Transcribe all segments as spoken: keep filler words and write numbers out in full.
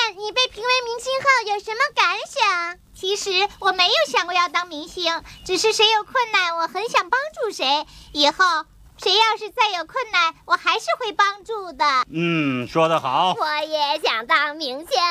你被评为明星后有什么感想？其实我没有想过要当明星，只是谁有困难，我很想帮助谁。以后谁要是再有困难，我还是会帮助的。 嗯，说得好。 我也想当明星。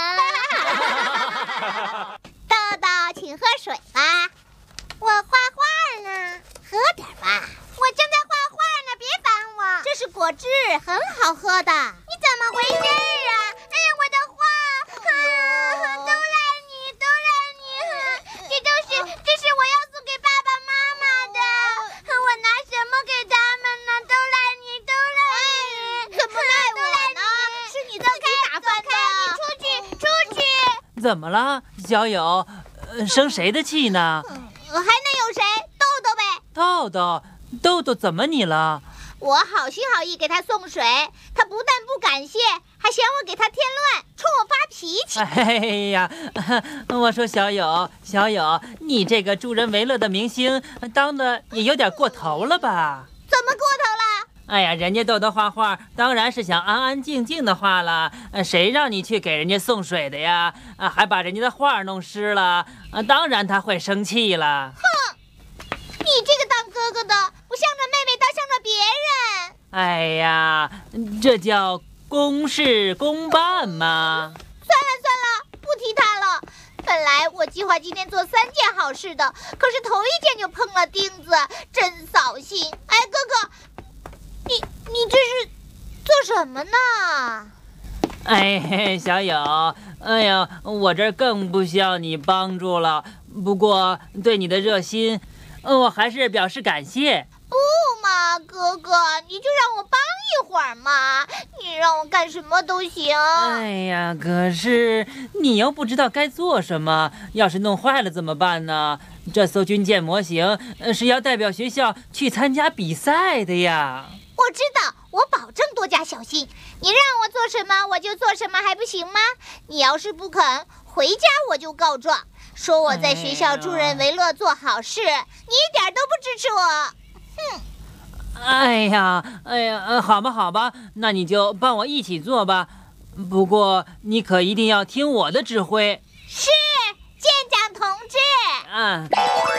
豆豆，请喝水吧。我画画呢，喝点吧。我正在画画呢，别烦我。这是果汁，很好喝的。你怎么回事啊？哎呀，我的画，啊，都赖你，都赖你！这都是，这是我要送给爸爸妈妈的。我拿什么给他们呢？都赖你，都赖你！怎么赖我呢？是你自己打翻的。你出去，出去！ 怎么了，小友？呃，生谁的气呢？ 还能有谁？豆豆呗。 豆豆，豆豆怎么你了？ 我好心好意给他送水，他不但不感谢，还嫌我给他添乱，冲我发脾气。 哎呀，我说小友，小友，你这个助人为乐的明星，当的也有点过头了吧？ 怎么过头了？ 哎呀，人家豆豆画画当然是想安安静静的画了，谁让你去给人家送水的呀？啊，还把人家的画弄湿了，啊，当然他会生气了。 哼，你这个当哥哥的，不向着妹妹，倒向着别人。 哎呀，这叫公事公办嘛。 算了算了，不提他了。本来我计划今天做三件好事的，可是头一件就碰了钉子，真扫兴。哎，哥哥，你你这是做什么呢？ 哎，小友，哎呀，我这更不需要你帮助了。不过对你的热心，我还是表示感谢。 不嘛，哥哥，你就让我帮一会儿嘛，你让我干什么都行。 哎呀，可是你又不知道该做什么，要是弄坏了怎么办呢？这艘军舰模型是要代表学校去参加比赛的呀。 我知道，我保证多加小心。你让我做什么我就做什么，还不行吗？你要是不肯，回家我就告状，说我在学校助人为乐做好事，哎、你一点都不支持我。哼！ 哎呀，哎呀，好吧，好吧，那你就帮我一起做吧。不过你可一定要听我的指挥。 是，舰长同志。 嗯。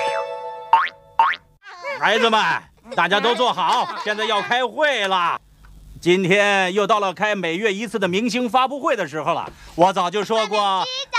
孩子们，大家都坐好，现在要开会了。今天又到了开每月一次的明星发布会的时候了。我早就说过。